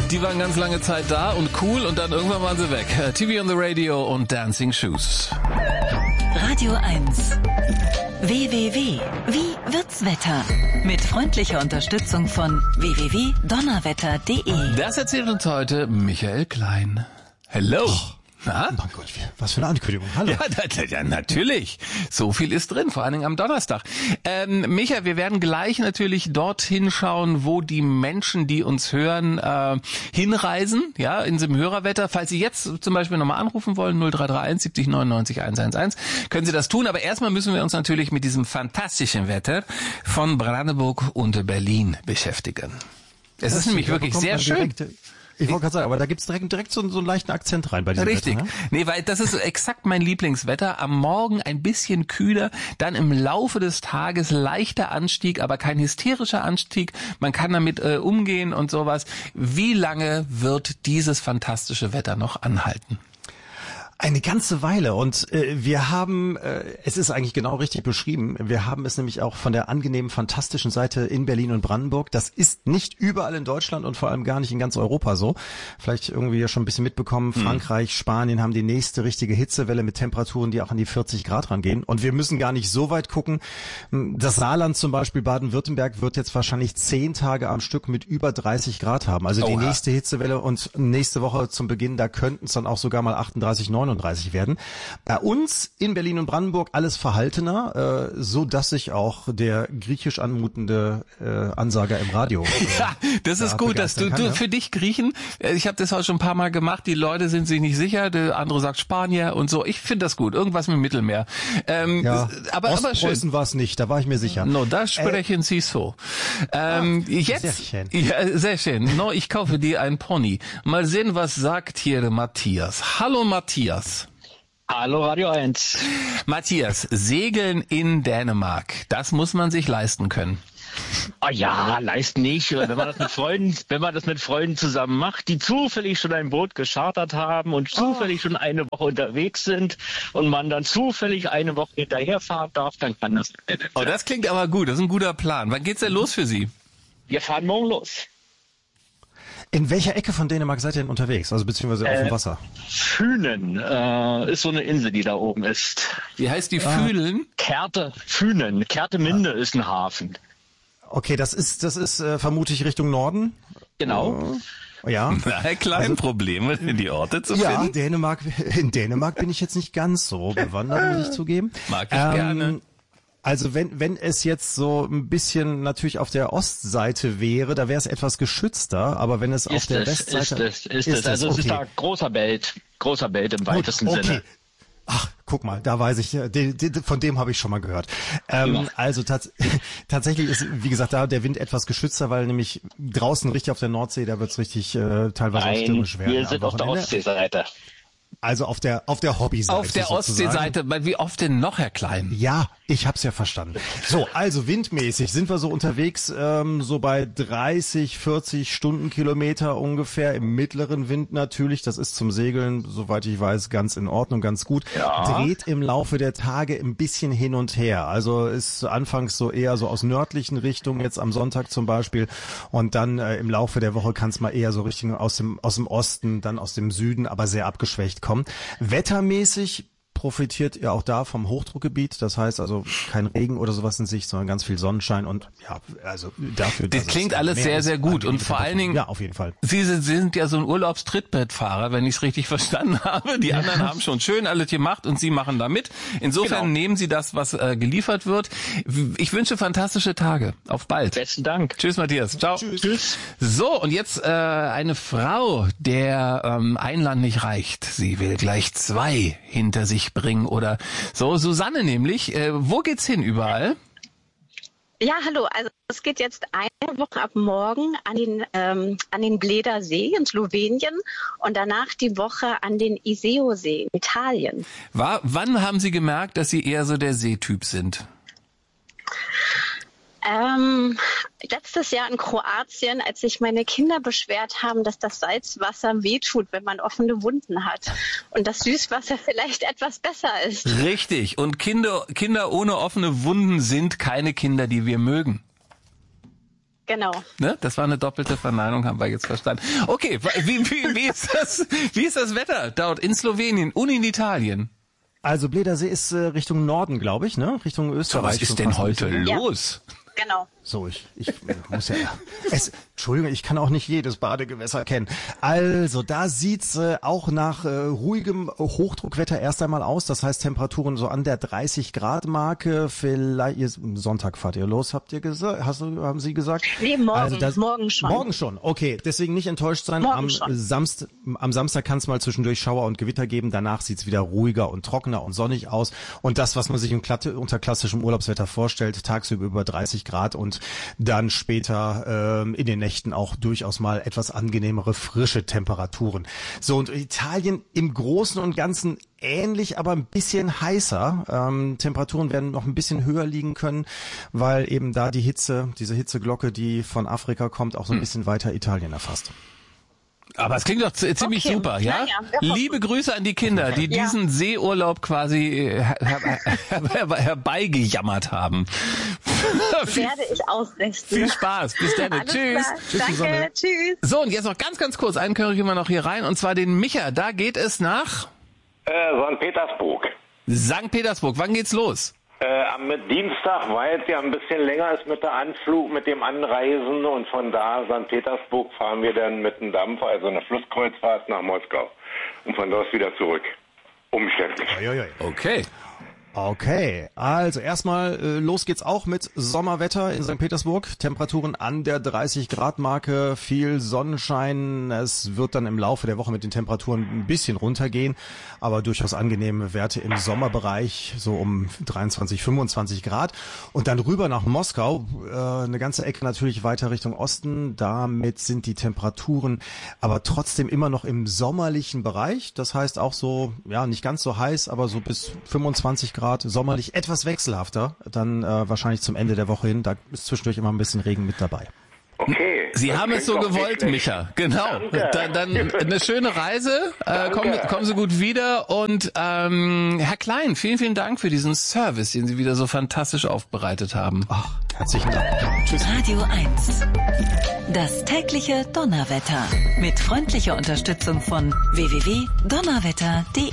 Die waren ganz lange Zeit da und cool und dann irgendwann waren sie weg. TV on the Radio und Dancing Shoes. Radio 1. WWW. Wie wird's Wetter? Mit freundlicher Unterstützung von www.donnerwetter.de. Das erzählt uns heute Michael Klein. Hello. Na? Mein Gott, was für eine Ankündigung. Hallo. Ja, natürlich. So viel ist drin, vor allen Dingen am Donnerstag. Micha, wir werden gleich natürlich dorthin schauen, wo die Menschen, die uns hören, hinreisen, ja, in diesem Hörerwetter. Falls Sie jetzt zum Beispiel nochmal anrufen wollen, 0331 70 99 111, können Sie das tun. Aber erstmal müssen wir uns natürlich mit diesem fantastischen Wetter von Brandenburg und Berlin beschäftigen. Es ist nämlich wirklich sehr schön. Ich wollte gerade sagen, aber da gibt's direkt so einen leichten Akzent rein bei diesem Richtig. Wetter, ne? Nee, weil das ist exakt mein Lieblingswetter. Am Morgen ein bisschen kühler, dann im Laufe des Tages leichter Anstieg, aber kein hysterischer Anstieg. Man kann damit umgehen und sowas. Wie lange wird dieses fantastische Wetter noch anhalten? Eine ganze Weile und wir haben, es ist eigentlich genau richtig beschrieben, wir haben es nämlich auch von der angenehmen, fantastischen Seite in Berlin und Brandenburg. Das ist nicht überall in Deutschland und vor allem gar nicht in ganz Europa so. Vielleicht irgendwie ja schon ein bisschen mitbekommen, Frankreich, Spanien haben die nächste richtige Hitzewelle mit Temperaturen, die auch an die 40 Grad rangehen. Und wir müssen gar nicht so weit gucken. Das Saarland zum Beispiel, Baden-Württemberg, wird jetzt wahrscheinlich 10 Tage am Stück mit über 30 Grad haben. Also die nächste Hitzewelle und nächste Woche zum Beginn, da könnten es dann auch sogar mal 38, 39 werden. Bei uns in Berlin und Brandenburg alles verhaltener, so dass sich auch der griechisch anmutende Ansager im Radio ja, das ist gut, dass du für dich Griechen, ich habe das heute schon ein paar Mal gemacht, die Leute sind sich nicht sicher, der andere sagt Spanier und so. Ich finde das gut, irgendwas mit dem Mittelmeer. Aber Ostpreußen war es nicht, da war ich mir sicher. No, da sprechen Sie so. Jetzt, sehr schön. Ja, sehr schön. No, ich kaufe dir ein Pony. Mal sehen, was sagt hier Matthias. Hallo Matthias. Hallo Radio 1. Matthias, Segeln in Dänemark, das muss man sich leisten können. Oh ja, leisten nicht. Wenn man das mit Freunden zusammen macht, die zufällig schon ein Boot geschartert haben und zufällig schon eine Woche unterwegs sind und man dann zufällig eine Woche hinterherfahren darf, dann kann das. Oh, das klingt aber gut, das ist ein guter Plan. Wann geht's denn los für Sie? Wir fahren morgen los. In welcher Ecke von Dänemark seid ihr denn unterwegs? Also beziehungsweise auf dem Wasser? Fünen ist so eine Insel, die da oben ist. Wie heißt die Fühlen? Fünen. Kerteminde ist ein Hafen. Okay, das ist vermutlich Richtung Norden. Genau. Ja. Na, kleine Probleme, in die Orte zu finden. Ja, in Dänemark bin ich jetzt nicht ganz so bewandert, muss ich zugeben. Mag ich gerne. Also wenn es jetzt so ein bisschen natürlich auf der Ostseite wäre, da wäre es etwas geschützter, aber wenn es auf der Westseite ist es. Also es ist da großer Belt im weitesten Sinne. Ach, guck mal, da weiß ich, von dem habe ich schon mal gehört. Also tatsächlich ist, wie gesagt, da der Wind etwas geschützter, weil nämlich draußen richtig auf der Nordsee, da wird es richtig teilweise auch stürmisch werden. Wir sind auf der Ostseeseite. Also auf der Hobbyseite. Auf der Ostseeseite, wie oft denn noch, Herr Klein? Ja, ich hab's ja verstanden. So, also windmäßig sind wir so unterwegs, so bei 30, 40 Stundenkilometer ungefähr, im mittleren Wind natürlich. Das ist zum Segeln, soweit ich weiß, ganz in Ordnung, ganz gut. Ja. Dreht im Laufe der Tage ein bisschen hin und her. Also ist anfangs so eher so aus nördlichen Richtungen, jetzt am Sonntag zum Beispiel. Und dann im Laufe der Woche kann es mal eher so Richtung aus dem Osten, dann aus dem Süden, aber sehr abgeschwächt kommen. Wettermäßig profitiert ihr auch da vom Hochdruckgebiet, das heißt also kein Regen oder sowas in Sicht, sondern ganz viel Sonnenschein und ja, also dafür. Das klingt alles sehr, sehr gut und vor allen Dingen, ja, auf jeden Fall. Sie sind ja so ein Urlaubstrittbettfahrer, wenn ich es richtig verstanden habe. Die anderen haben schon schön alles gemacht und Sie machen da mit. Insofern nehmen Sie das, was geliefert wird. Ich wünsche fantastische Tage. Auf bald. Besten Dank. Tschüss, Matthias. Ciao. Tschüss. So, und jetzt eine Frau, der ein Land nicht reicht. Sie will gleich 2 hinter sich bringen oder so. Susanne nämlich. Wo geht's hin überall? Ja, hallo. Also es geht jetzt eine Woche ab morgen an den Bleda See in Slowenien und danach die Woche an den Iseo-See in Italien. Wann haben Sie gemerkt, dass Sie eher so der Seetyp sind? Letztes Jahr in Kroatien, als sich meine Kinder beschwert haben, dass das Salzwasser wehtut, wenn man offene Wunden hat und das Süßwasser vielleicht etwas besser ist. Richtig. Und Kinder ohne offene Wunden sind keine Kinder, die wir mögen. Genau. Ne? Das war eine doppelte Verneinung, haben wir jetzt verstanden. Okay, wie ist das Wetter dort in Slowenien und in Italien? Also Bledersee ist Richtung Norden, glaube ich, ne? Richtung Österreich. Was ist denn heute los? Genau. So, ich muss ja... Entschuldigung, ich kann auch nicht jedes Badegewässer kennen. Also, da sieht's auch nach ruhigem Hochdruckwetter erst einmal aus. Das heißt, Temperaturen so an der 30-Grad-Marke. Vielleicht, Sonntag fahrt ihr los, habt ihr gesagt? Haben Sie gesagt? Nee, morgen schon. Morgen schon, okay. Deswegen nicht enttäuscht sein. Am Samstag kann es mal zwischendurch Schauer und Gewitter geben. Danach sieht's wieder ruhiger und trockener und sonnig aus. Und das, was man sich unter klassischem Urlaubswetter vorstellt, tagsüber über 30 Grad und dann später in den Nächten auch durchaus mal etwas angenehmere, frische Temperaturen. So, und Italien im Großen und Ganzen ähnlich, aber ein bisschen heißer. Temperaturen werden noch ein bisschen höher liegen können, weil eben da diese Hitzeglocke, die von Afrika kommt, auch so ein bisschen weiter Italien erfasst. Aber es klingt doch ziemlich super, ja? Liebe Grüße an die Kinder, die diesen Seeurlaub quasi herbeigejammert haben. Werde ich ausrichten. Viel Spaß. Bis dann. Tschüss. Tschüss. Danke. Tschüss. So, und jetzt noch ganz kurz, einen können wir noch hier rein, und zwar den Micha. Da geht es nach St. Petersburg. St. Petersburg. Wann geht's los? Am Dienstag, weil es ja ein bisschen länger ist mit der Anflug, mit dem Anreisen, und von da St. Petersburg fahren wir dann mit dem Dampfer, also eine Flusskreuzfahrt nach Moskau und von dort wieder zurück. Umständlich. Okay, also erstmal los geht's auch mit Sommerwetter in St. Petersburg. Temperaturen an der 30-Grad-Marke, viel Sonnenschein. Es wird dann im Laufe der Woche mit den Temperaturen ein bisschen runtergehen, aber durchaus angenehme Werte im Sommerbereich, so um 23, 25 Grad. Und dann rüber nach Moskau, eine ganze Ecke natürlich weiter Richtung Osten. Damit sind die Temperaturen aber trotzdem immer noch im sommerlichen Bereich. Das heißt auch so, ja, nicht ganz so heiß, aber so bis 25 Grad. Sommerlich etwas wechselhafter, dann wahrscheinlich zum Ende der Woche hin. Da ist zwischendurch immer ein bisschen Regen mit dabei. Okay. Sie haben es so gewollt, Micha. Genau. Dann eine schöne Reise. Kommen Sie gut wieder. Und Herr Klein, vielen Dank für diesen Service, den Sie wieder so fantastisch aufbereitet haben. Ach, herzlichen Dank. Tschüss. Radio 1. Das tägliche Donnerwetter. Mit freundlicher Unterstützung von www.donnerwetter.de.